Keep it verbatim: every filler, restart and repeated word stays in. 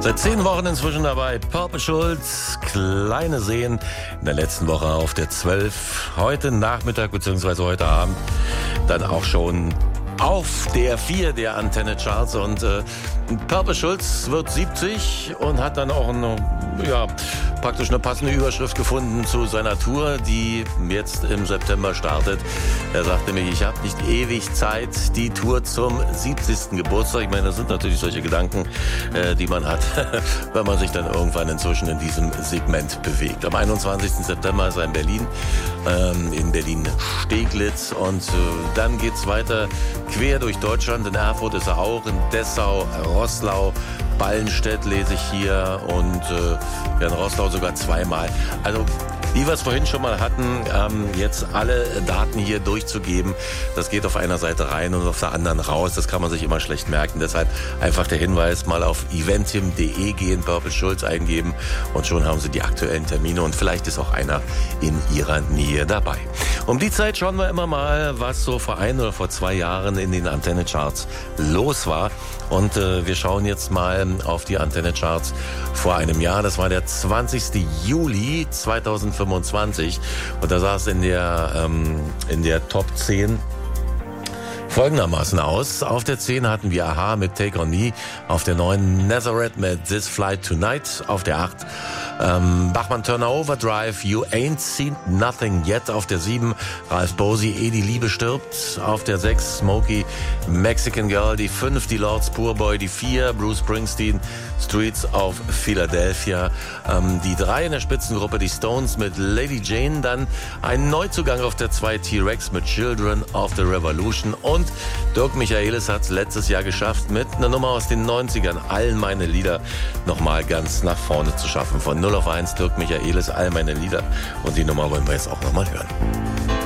Seit zehn Wochen inzwischen dabei. Purple Schulz, Kleine Seen. In der letzten Woche auf der zwölf. Heute Nachmittag bzw. heute Abend dann auch schon auf der vier der Antenne Charts. Und äh, Purple Schulz wird siebzig und hat dann auch eine, ja, praktisch eine passende Überschrift gefunden zu seiner Tour, die jetzt im September startet. Er sagte mir, ich habe nicht ewig Zeit, die Tour zum siebzigsten Geburtstag. Ich meine, das sind natürlich solche Gedanken, äh, die man hat, wenn man sich dann irgendwann inzwischen in diesem Segment bewegt. Am einundzwanzigsten September ist er in Berlin, ähm, in Berlin-Steglitz, und äh, dann geht's weiter quer durch Deutschland. In Erfurt ist er auch, in Dessau, Roßlau, Ballenstedt lese ich hier und äh, ja, in Roßlau sogar zweimal. Also wie wir es vorhin schon mal hatten, ähm, jetzt alle Daten hier durchzugeben, das geht auf einer Seite rein und auf der anderen raus. Das kann man sich immer schlecht merken. Deshalb einfach der Hinweis, mal auf eventim punkt de gehen, Purple Schulz eingeben und schon haben Sie die aktuellen Termine und vielleicht ist auch einer in Ihrer Nähe dabei. Um die Zeit schauen wir immer mal, was so vor ein oder vor zwei Jahren in den Antenne Charts los war. Und äh, wir schauen jetzt mal auf die Antenne Charts vor einem Jahr. Das war der zwanzigsten Juli zweitausendfünfundzwanzig. Und da sah es in der, ähm, in der Top zehn folgendermaßen aus. Auf der zehn hatten wir Aha mit Take On Me. Auf der neun Nazareth mit This Flight Tonight. Auf der acht ähm, Bachmann Turner Overdrive, You Ain't Seen Nothing Yet. Auf der sieben Ralph Bosey, Ehe die Liebe stirbt. Auf der sechs Smokey, Mexican Girl. Die fünf die Lords Poor Boy. Die vier Bruce Springsteen, Streets of Philadelphia. Ähm, die drei in der Spitzengruppe, die Stones mit Lady Jane. Dann ein Neuzugang auf der zwei, T-Rex mit Children of the Revolution. Und Dirk Michaelis hat es letztes Jahr geschafft, mit einer Nummer aus den neunzigern, allen meine Lieder nochmal ganz nach vorne zu schaffen. Von null auf eins, Dirk Michaelis, all meine Lieder. Und die Nummer wollen wir jetzt auch nochmal hören.